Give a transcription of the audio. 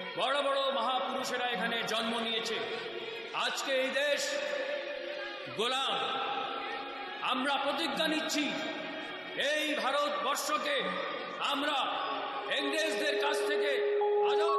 বড় বড় মহাপুরুষেরা এখানে জন্ম নিয়েছে। আজকে এই দেশ গোলাম। আমরা প্রতিজ্ঞা নিচ্ছি, এই ভারতবর্ষকে আমরা ইংরেজদের কাছ থেকে আজাদ